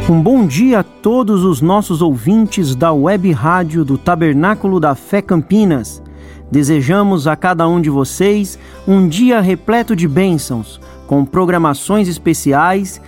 Um bom dia a todos os nossos ouvintes da Web Rádio do Tabernáculo da Fé Campinas. Desejamos a cada um de vocês um dia repleto de bênçãos, com programações especiais